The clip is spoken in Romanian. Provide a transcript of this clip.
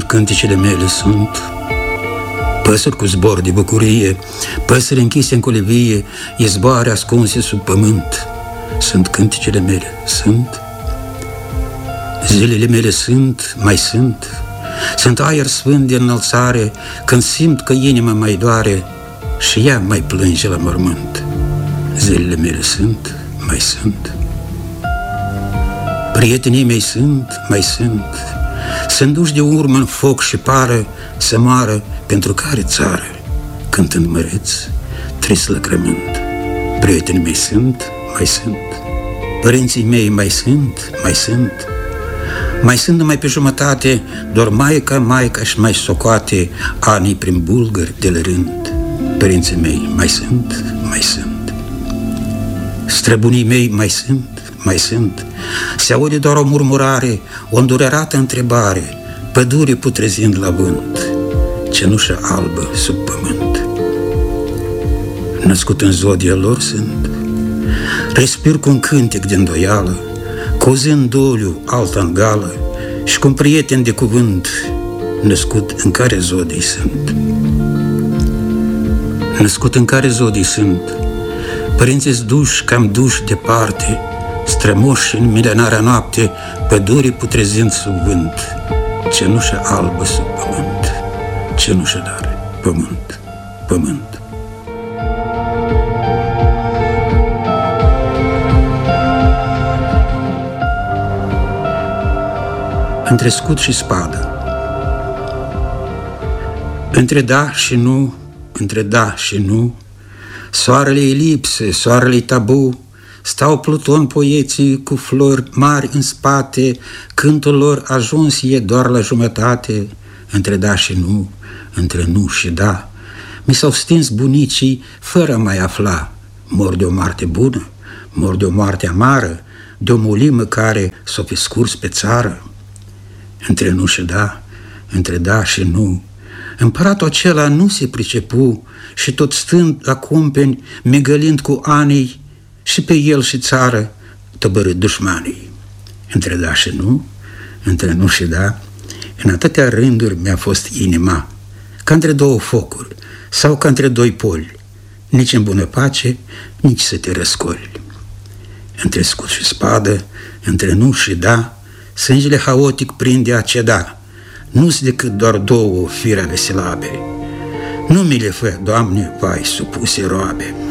cântecele mele, sunt păsări cu zbor de bucurie, păsări închise în colivie, izboare ascunse sub pământ. Sunt cântecele mele, sunt zilele mele, sunt, mai sunt. Sunt aer sfânt de înălțare, când simt că inima mai doare și ea mai plânge la mormânt. Zilele mele sunt, mai sunt. Prietenii mei sunt, mai sunt. Sunt duși de urmă în foc și pară să moară pentru care țară, cântând măreț, trist lăcrământ. Prietenii mei sunt, mai sunt. Părinții mei mai sunt, mai sunt. Mai sunt numai pe jumătate, doar maica și mai socoate anii prin bulgări de la rând. Părinții mei mai sunt, mai sunt. Străbunii mei mai sunt, mai sunt. Se aude doar o murmurare, o îndurerată întrebare, pădure putrezind la vânt, cenușă albă sub pământ. Născut în zodia lor sunt, respir cu un cântec de îndoială, cu o zi în doliu, alta în gală, și cu un prieten de cuvânt, născut în care zodii sunt. Născut în care zodii sunt, părinții-s duși cam duși departe, strămoși în milenarea noapte, pădurii putrezind sub vânt, cenușă albă sub pământ, cenușă dar, pământ, pământ. Între scut și spadă. Între da și nu, între da și nu, soarele-i lipse, soarele-i tabu, stau Pluton poeții cu flori mari în spate, cântul lor ajuns e doar la jumătate. Între da și nu, între nu și da, mi s-au stins bunicii fără a mai afla. Mor de o moarte bună, mor de o moarte amară, de o mulimă care s-o fi scurs pe țară. Între nu și da, între da și nu, împăratul acela nu se pricepu și tot stând la cumpeni, migălind cu anii, și pe el și țară tăbărât dușmanii. Între da și nu, între nu și da, în atâtea rânduri mi-a fost inima, ca între două focuri sau ca între doi poli, nici în bună pace, nici să te răscoli. Între scut și spadă, între nu și da, sângele haotic prinde a ceda, nu-s decât doar două firave silabe. Nu mi le fă, Doamne, vai, supuse roabe.